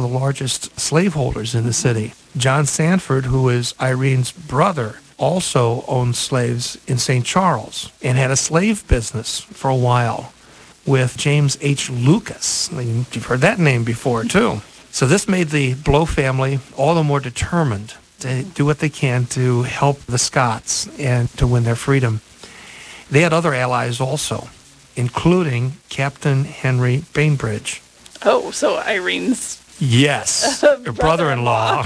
largest slaveholders in the city. John Sanford, who is Irene's brother, also owned slaves in St. Charles and had a slave business for a while with James H. Lucas. You've heard that name before, too. So this made the Blow family all the more determined to do what they can to help the Scots and to win their freedom. They had other allies also, including Captain Henry Bainbridge. Oh, so Irene's... Yes, brother-in-law.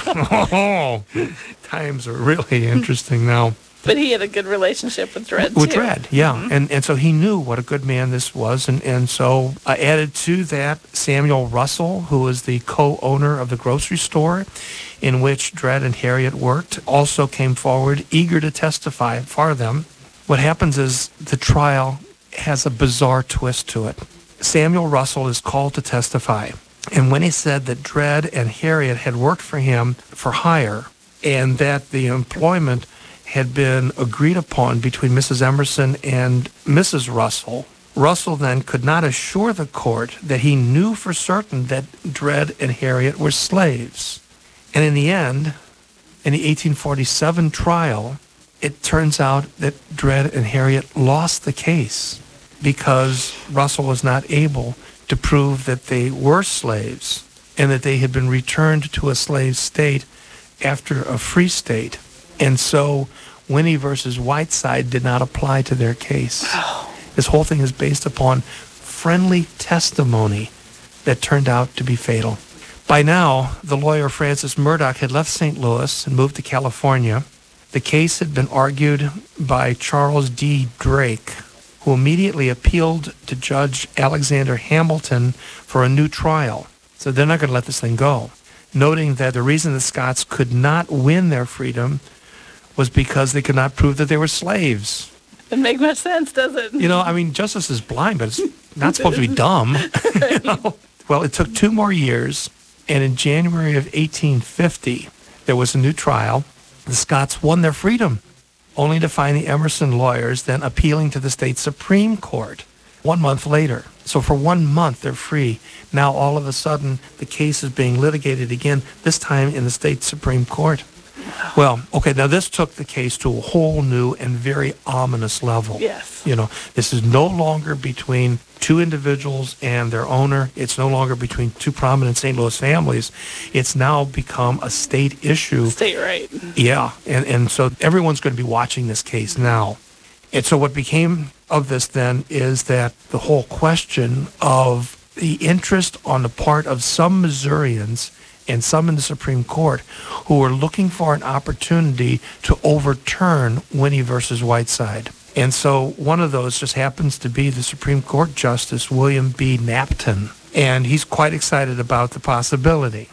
Oh, times are really interesting now. But he had a good relationship with Dred, With too. Dred, yeah. Mm-hmm. And so he knew what a good man this was. And so added to that, Samuel Russell, who was the co-owner of the grocery store in which Dred and Harriet worked, also came forward, eager to testify for them. What happens is the trial has a bizarre twist to it. Samuel Russell is called to testify. And when he said that Dred and Harriet had worked for him for hire and that the employment had been agreed upon between Mrs. Emerson and Mrs. Russell, Russell then could not assure the court that he knew for certain that Dred and Harriet were slaves. And in the end, in the 1847 trial, it turns out that Dred and Harriet lost the case because Russell was not able to prove that they were slaves and that they had been returned to a slave state after a free state. And so Winnie versus Whiteside did not apply to their case. This whole thing is based upon friendly testimony that turned out to be fatal. By now, the lawyer Francis Murdoch had left St. Louis and moved to California. The case had been argued by Charles D. Drake, who immediately appealed to Judge Alexander Hamilton for a new trial. So they're not going to let this thing go, noting that the reason the Scots could not win their freedom was because they could not prove that they were slaves. Doesn't make much sense, does it? You know, I mean, justice is blind, but it's not supposed to be dumb. You know? Well, it took 2 more years, and in January of 1850, there was a new trial. The Scots won their freedom, only to find the Emerson lawyers then appealing to the state Supreme Court 1 month later. So for 1 month, they're free. Now, all of a sudden, the case is being litigated again, this time in the state Supreme Court. Well, okay, now this took the case to a whole new and very ominous level. Yes. You know, this is no longer between 2 individuals and their owner. It's no longer between 2 prominent St. Louis families. It's now become a state issue. State right. Yeah, and so everyone's going to be watching this case now. And so what became of this then is that the whole question of the interest on the part of some Missourians and some in the Supreme Court who were looking for an opportunity to overturn Winnie versus Whiteside. And so one of those just happens to be the Supreme Court Justice William B. Knapton. And he's quite excited about the possibility.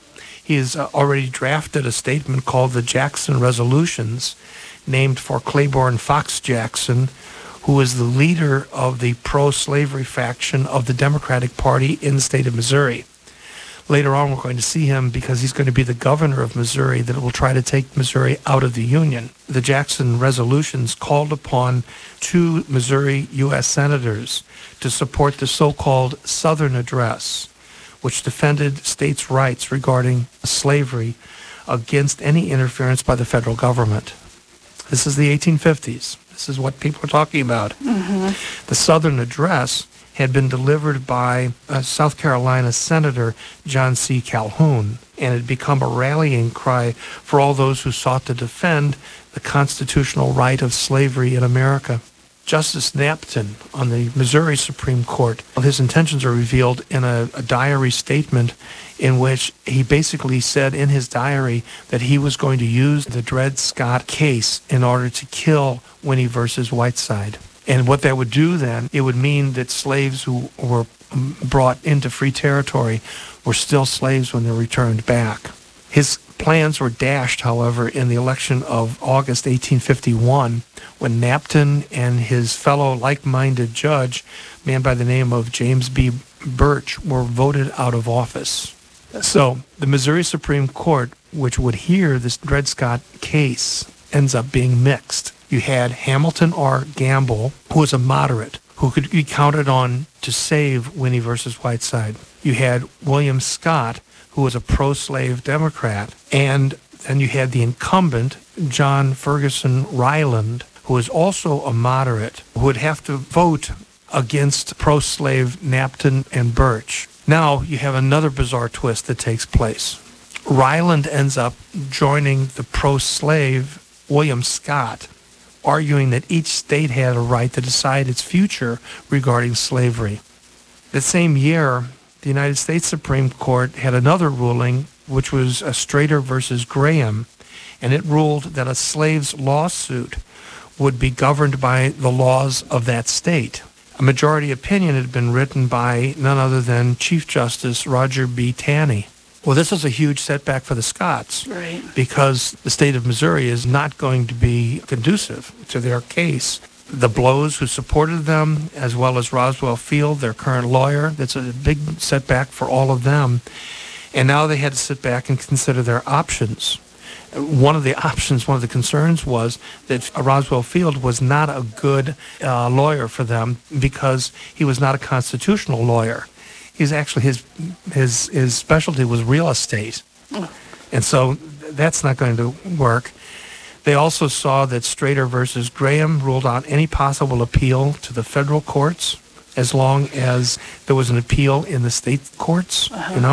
He has already drafted a statement called the Jackson Resolutions, named for Claiborne Fox Jackson, who is the leader of the pro-slavery faction of the Democratic Party in the state of Missouri. Later on, we're going to see him because he's going to be the governor of Missouri that will try to take Missouri out of the Union. The Jackson Resolutions called upon 2 Missouri U.S. senators to support the so-called Southern Address, which defended states' rights regarding slavery against any interference by the federal government. This is the 1850s. This is what people are talking about. Mm-hmm. The Southern Address had been delivered by South Carolina Senator John C. Calhoun and had become a rallying cry for all those who sought to defend the constitutional right of slavery in America. Justice Knapton on the Missouri Supreme Court, his intentions are revealed in a diary statement in which he basically said in his diary that he was going to use the Dred Scott case in order to kill Winnie versus Whiteside. And what that would do then, it would mean that slaves who were brought into free territory were still slaves when they returned back. His plans were dashed, however, in the election of August 1851, when Knapton and his fellow like-minded judge, a man by the name of James B. Birch, were voted out of office. So the Missouri Supreme Court, which would hear this Dred Scott case, ends up being mixed. You had Hamilton R. Gamble, who was a moderate, who could be counted on to save Winnie versus Whiteside. You had William Scott, who was a pro-slave Democrat. And then you had the incumbent, John Ferguson Ryland, who was also a moderate, who would have to vote against pro-slave Napton and Birch. Now you have another bizarre twist that takes place. Ryland ends up joining the pro-slave William Scott, arguing that each state had a right to decide its future regarding slavery. The same year, the United States Supreme Court had another ruling, which was Strader versus Graham, and it ruled that a slave's lawsuit would be governed by the laws of that state. A majority opinion had been written by none other than Chief Justice Roger B. Taney. Well, this is a huge setback for the Scots, Right. because the state of Missouri is not going to be conducive to their case. The Blows, who supported them, as well as Roswell Field, their current lawyer, that's a big setback for all of them. And now they had to sit back and consider their options. One of the concerns was that Roswell Field was not a good lawyer for them because he was not a constitutional lawyer. He's actually, his specialty was real estate. And so that's not going to work. They also saw that Strader versus Graham ruled out any possible appeal to the federal courts as long as there was an appeal in the state courts,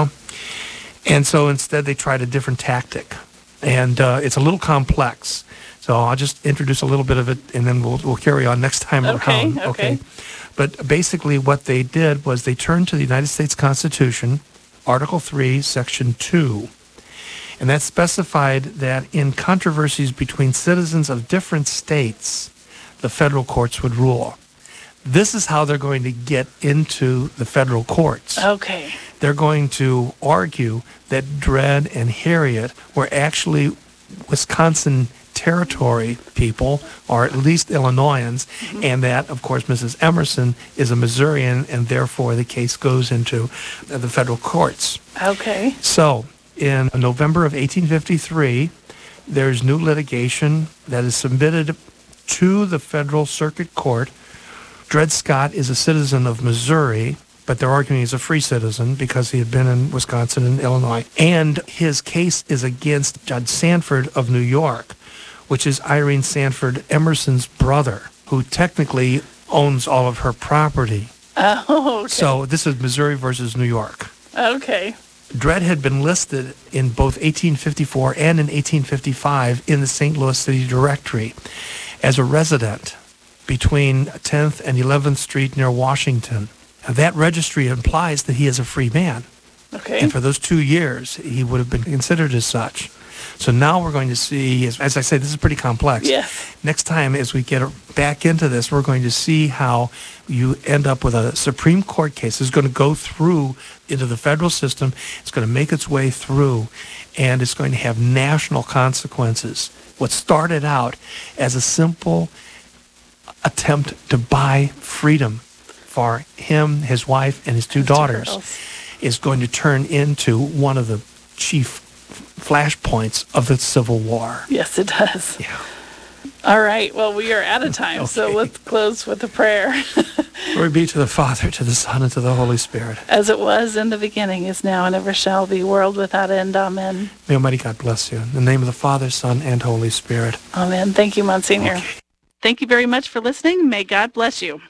And so instead they tried a different tactic. And it's a little complex. So I'll just introduce a little bit of it, and then we'll carry on next time around. Okay. But basically what they did was they turned to the United States Constitution, Article 3, Section 2, and that specified that in controversies between citizens of different states, the federal courts would rule. This is how they're going to get into the federal courts. Okay. They're going to argue that Dred and Harriet were actually Wisconsin Territory people, or at least Illinoisans, and that, of course, Mrs. Emerson is a Missourian, and therefore the case goes into the federal courts. Okay. So, in November of 1853, there's new litigation that is submitted to the Federal Circuit Court. Dred Scott is a citizen of Missouri, but they're arguing he's a free citizen because he had been in Wisconsin and Illinois. And his case is against Judge Sanford of New York, which is Irene Sanford Emerson's brother, who technically owns all of her property. Oh, okay. So this is Missouri versus New York. Okay. Dred had been listed in both 1854 and in 1855 in the St. Louis City Directory as a resident between 10th and 11th Street near Washington. Now, that registry implies that he is a free man. Okay. And for those 2 years, he would have been considered as such. So now we're going to see, as I say, this is pretty complex. Yes. Next time, as we get back into this, we're going to see how you end up with a Supreme Court case. It's going to go through into the federal system. It's going to make its way through, and it's going to have national consequences. What started out as a simple attempt to buy freedom for him, his wife, and his two daughters is going to turn into one of the chief flashpoints of the Civil War. Yes, it does. Yeah. All right. Well, we are out of time, so Okay. let's close with a prayer. Glory be to the Father, to the Son, and to the Holy Spirit. As it was in the beginning, is now, and ever shall be, world without end. Amen. May Almighty God bless you. In the name of the Father, Son, and Holy Spirit. Amen. Thank you, Monsignor. Okay. Thank you very much for listening. May God bless you.